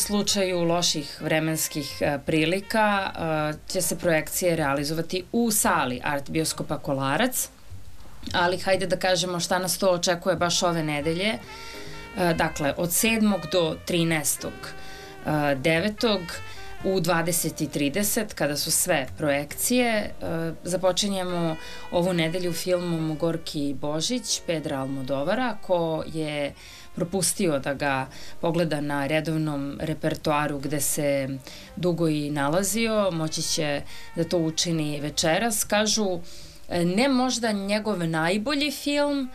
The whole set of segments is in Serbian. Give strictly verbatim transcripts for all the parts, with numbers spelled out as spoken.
slučaju loših vremenskih prilika će se projekcije realizovati u sali Art bioskopa Kolarac, ali hajde da kažemo šta nas to očekuje baš ove nedelje. Dakle, od sedmog do trinaestog devetog u dvadeset i trideset, kada su sve projekcije, započinjemo ovu nedelju filmom Gorki Božić, Pedra Almodovara, ko je propustio da ga pogleda na redovnom repertoaru gde se dugo i nalazio, moći će da to učini večeras. Kažu, ne možda njegov najbolji film,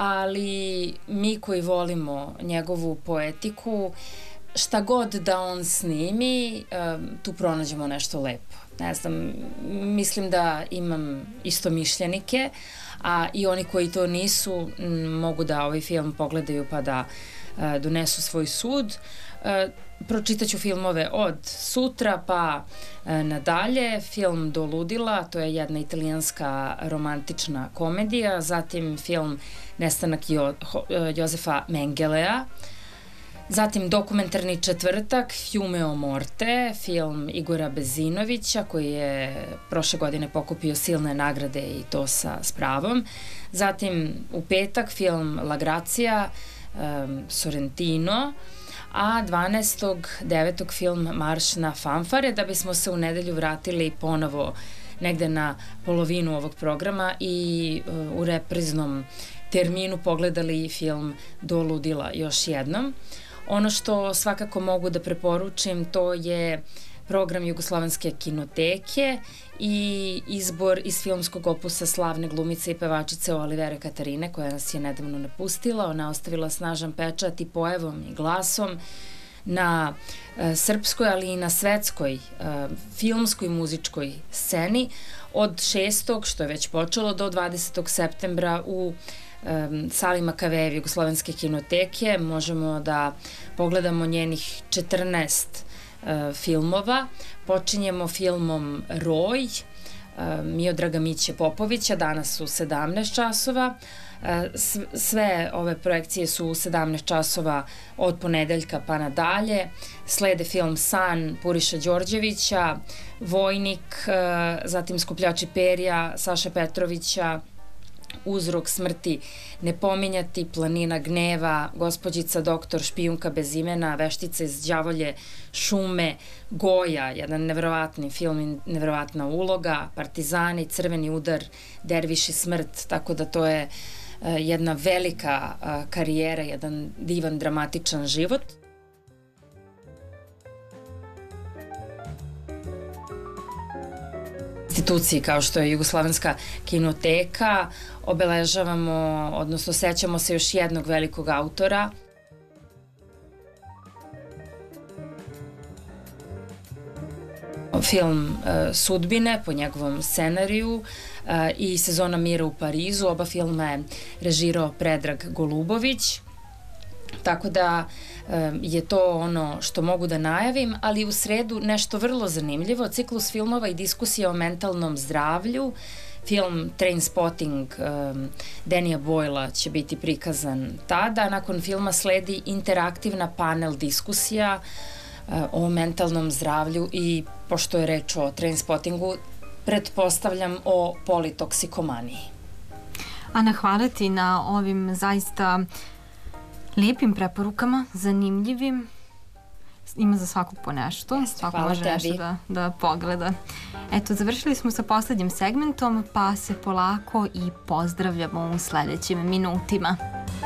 ali mi koji volimo njegovu poetiku, šta god da on snimi, tu pronađemo nešto lepo. Ne znam, mislim da imam istomišljenike, a i oni koji to nisu mogu da ovaj film pogledaju pa da donesu svoj sud. Pročitaću filmove od sutra pa nadalje. Film Do ludila, to je jedna italijanska romantična komedija, zatim film Nestanak Jo, Jozefa Mengelea, zatim dokumentarni četvrtak Fiume o morte, film Igora Bezinovića koji je prošle godine pokupio silne nagrade i to sa spravom. Zatim u petak film La Grazia, um, Sorrentino, a dvanaestog devetog film Marš na fanfare, da bismo se u nedelju vratili ponovo negde na polovinu ovog programa i uh, u repriznom terminu pogledali film Do ludila još jednom. Ono što svakako mogu da preporučim, to je program Jugoslovenske kinoteke i izbor iz filmskog opusa slavne glumice i pevačice Olivere Katarine, koja nas je nedavno napustila. Ona ostavila snažan pečat i poevom i glasom na e, srpskoj, ali i na svetskoj e, filmskoj i muzičkoj sceni od šestog, što je već počelo, do dvadesetog septembra u Um, sali Makavejev Jugoslovenske kinoteke. Možemo da pogledamo njenih četrnaest uh, filmova. Počinjemo filmom Roj uh, Miodraga Miće Popovića, danas u sedamnaest časova. Uh, sve ove projekcije su u sedamnaest časova od ponedeljka pa nadalje. Slede film San Puriša Đorđevića, Vojnik, uh, zatim Skupljači perja Saše Petrovića, Uzrok smrti ne pominjati, Planina gneva, Gospođica doktor, Špijunka bez imena, Veštica iz đavolje šume, Goja, jedan neverovatni film i neverovatna uloga, Partizani, Crveni udar, Derviš i smrt, tako da to je uh, jedna velika uh, karijera, jedan divan, dramatičan život. Instituciji kao što je Jugoslovenska kinoteka obeležavamo, odnosno sećamo se još jednog velikog autora. Film uh, Sudbine po njegovom scenariju uh, i Sezona mira u Parizu. Oba filma je režirao Predrag Golubović. Tako da je to ono što mogu da najavim, ali u sredu nešto vrlo zanimljivo, ciklus filmova i diskusija o mentalnom zdravlju. Film Trainspotting um, Danija Boyla će biti prikazan tada. Nakon filma sledi interaktivna panel diskusija uh, o mentalnom zdravlju i, pošto je reč o Trainspottingu, pretpostavljam o politoksikomaniji. Ana, hvala ti na ovim zaista lijepim preporukama, zanimljivim. Ima za svakog po nešto. Jeste, svako hvala može tebi. nešto da, da pogleda. Eto, završili smo sa poslednjim segmentom, pa se polako i pozdravljamo u sledećim minutima.